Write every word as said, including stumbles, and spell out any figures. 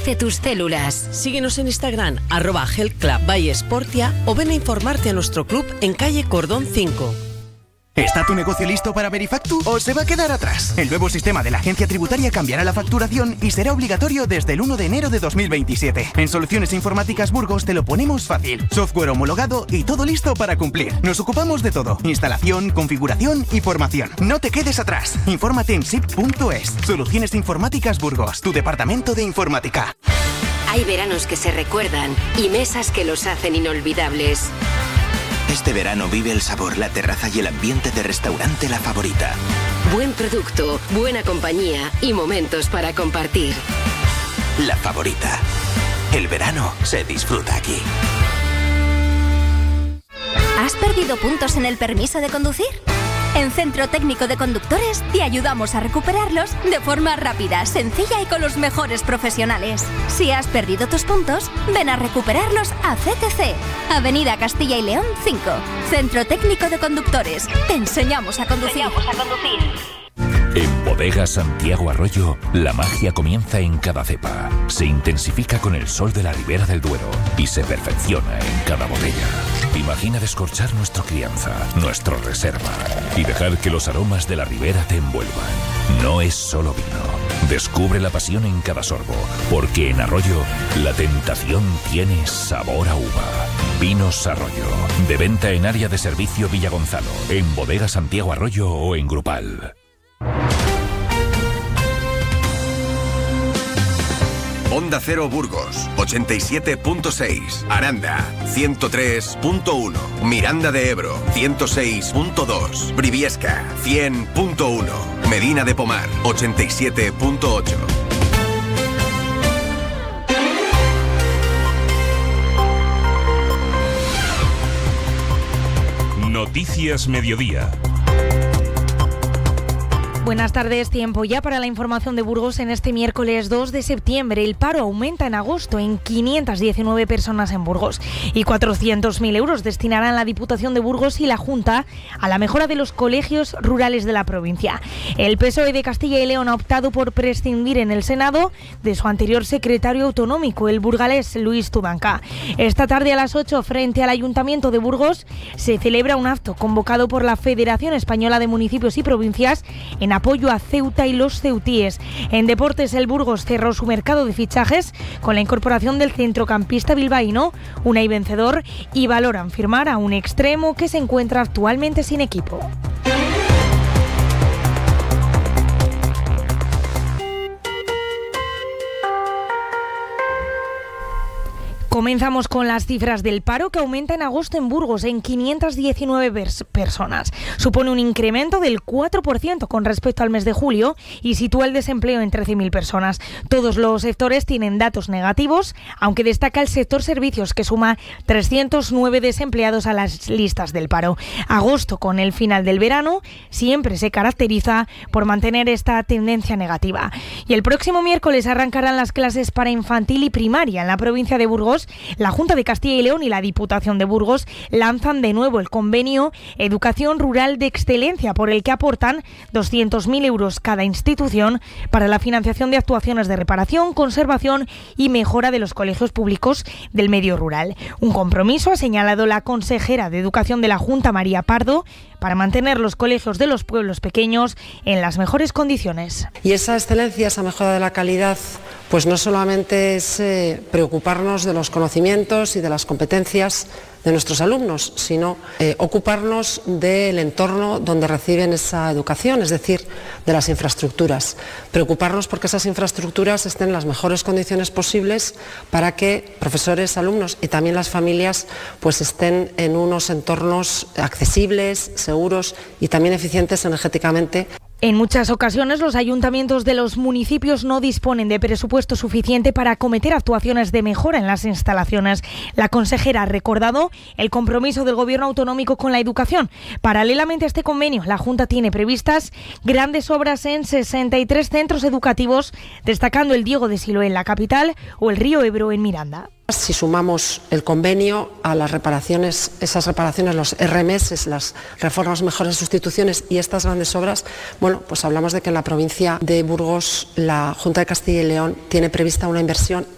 Fortalece tus células. Síguenos en Instagram, arroba Health Club by Sportia, o ven a informarte a nuestro club en calle Cordón cinco. ¿Está tu negocio listo para Verifactu o se va a quedar atrás? El nuevo sistema de la agencia tributaria cambiará la facturación y será obligatorio desde el uno de enero de dos mil veintisiete. En Soluciones Informáticas Burgos te lo ponemos fácil. Software homologado y todo listo para cumplir. Nos ocupamos de todo. Instalación, configuración y formación. No te quedes atrás. Infórmate en S I P punto es. Soluciones Informáticas Burgos, tu departamento de informática. Hay veranos que se recuerdan y mesas que los hacen inolvidables. Este verano vive el sabor, la terraza y el ambiente de Restaurante La Favorita. Buen producto, buena compañía y momentos para compartir. La Favorita. El verano se disfruta aquí. ¿Has perdido puntos en el permiso de conducir? En Centro Técnico de Conductores te ayudamos a recuperarlos de forma rápida, sencilla y con los mejores profesionales. Si has perdido tus puntos, ven a recuperarlos a C T C, Avenida Castilla y León cinco. Centro Técnico de Conductores. Te enseñamos a conducir. Te enseñamos a conducir. En Bodegas Santiago Arroyo, la magia comienza en cada cepa, se intensifica con el sol de la Ribera del Duero y se perfecciona en cada botella. Imagina descorchar nuestro crianza, nuestro reserva y dejar que los aromas de la Ribera te envuelvan. No es solo vino. Descubre la pasión en cada sorbo, porque en Arroyo la tentación tiene sabor a uva. Vinos Arroyo, de venta en área de servicio Villagonzalo, en Bodegas Santiago Arroyo o en Grupal. Onda Cero Burgos, ochenta y siete punto seis. Aranda, ciento tres punto uno. Miranda de Ebro, ciento seis punto dos. Briviesca, cien punto uno. Medina de Pomar, ochenta y siete punto ocho. Noticias Mediodía. Buenas tardes, tiempo ya para la información de Burgos en este miércoles dos de septiembre. El paro aumenta en agosto en quinientas diecinueve personas en Burgos y cuatrocientos mil euros destinarán la Diputación de Burgos y la Junta a la mejora de los colegios rurales de la provincia. El P S O E de Castilla y León ha optado por prescindir en el Senado de su anterior secretario autonómico, el burgalés Luis Tudanca. Esta tarde a las ocho, frente al Ayuntamiento de Burgos, se celebra un acto convocado por la Federación Española de Municipios y Provincias en apoyo a Ceuta y los ceutíes. En deportes, el Burgos cerró su mercado de fichajes con la incorporación del centrocampista bilbaíno Unai Vencedor y valoran firmar a un extremo que se encuentra actualmente sin equipo. Comenzamos con las cifras del paro, que aumenta en agosto en Burgos en quinientas diecinueve pers- personas. Supone un incremento del cuatro por ciento con respecto al mes de julio y sitúa el desempleo en trece mil personas. Todos los sectores tienen datos negativos, aunque destaca el sector servicios, que suma trescientos nueve desempleados a las listas del paro. Agosto, con el final del verano, siempre se caracteriza por mantener esta tendencia negativa. Y el próximo miércoles arrancarán las clases para infantil y primaria en la provincia de Burgos. La Junta de Castilla y León y la Diputación de Burgos lanzan de nuevo el convenio Educación Rural de Excelencia, por el que aportan doscientos mil euros cada institución para la financiación de actuaciones de reparación, conservación y mejora de los colegios públicos del medio rural. Un compromiso, ha señalado la consejera de Educación de la Junta, María Pardo, para mantener los colegios de los pueblos pequeños en las mejores condiciones. Y esa excelencia, esa mejora de la calidad, pues no solamente es eh, preocuparnos de los conocimientos y de las competencias de nuestros alumnos, sino eh, ocuparnos del entorno donde reciben esa educación, es decir, de las infraestructuras. Preocuparnos porque esas infraestructuras estén en las mejores condiciones posibles para que profesores, alumnos y también las familias pues estén en unos entornos accesibles, seguros y también eficientes energéticamente. En muchas ocasiones los ayuntamientos de los municipios no disponen de presupuesto suficiente para acometer actuaciones de mejora en las instalaciones. La consejera ha recordado el compromiso del Gobierno autonómico con la educación. Paralelamente a este convenio, la Junta tiene previstas grandes obras en sesenta y tres centros educativos, destacando el Diego de Siloé en la capital o el Río Ebro en Miranda. Si sumamos el convenio a las reparaciones, esas reparaciones, los R M S, las reformas, mejores sustituciones y estas grandes obras, bueno, pues hablamos de que en la provincia de Burgos la Junta de Castilla y León tiene prevista una inversión